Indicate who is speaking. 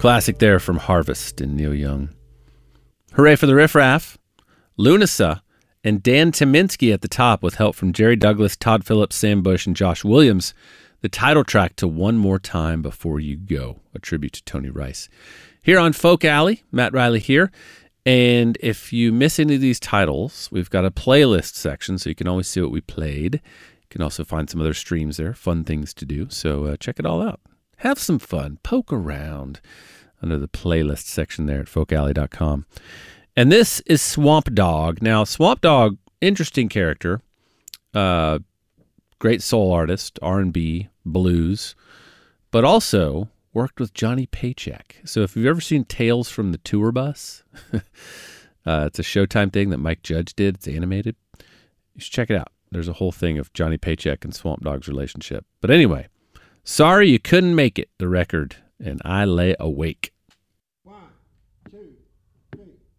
Speaker 1: Classic there from Harvest and Neil Young. Hooray for the Riff Raff, Lunasa, and Dan Tyminski at the top with help from Jerry Douglas, Todd Phillips, Sam Bush, and Josh Williams. The title track to One More Time Before You Go, a tribute to Tony Rice. Here on Folk Alley, Matt Riley here. And if you miss any of these titles, we've got a playlist section, so you can always see what we played. You can also find some other streams there, fun things to do. So check it all out. Have some fun. Poke around under the playlist section there at folkalley.com. And this is Swamp Dogg. Now, Swamp Dogg, interesting character. Great soul artist, R&B, blues, but also worked with Johnny Paycheck. So if you've ever seen Tales from the Tour Bus, it's a Showtime thing that Mike Judge did. It's animated. You should check it out. There's a whole thing of Johnny Paycheck and Swamp Dogg's relationship. But anyway, Sorry You Couldn't Make It, the record, and I Lay Awake.
Speaker 2: 1, 2, 3.